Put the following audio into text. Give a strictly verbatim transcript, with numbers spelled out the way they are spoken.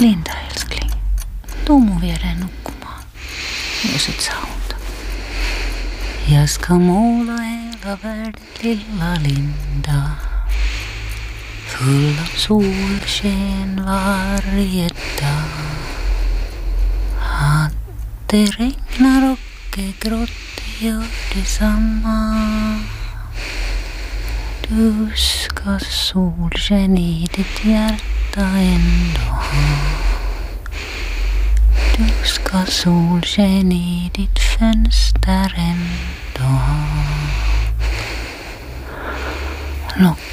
Linda älskling, tuu mun viereen nukkumaan, jos et saa unta. Jag ska måla hela världen, lilla Linda, full av solsken varje dag. Att det regnar och är grått gör detsamma. Du ska solsken i ditt hjärta ändå ha. Du ska solsken i ditt fönster ändå ha. Lock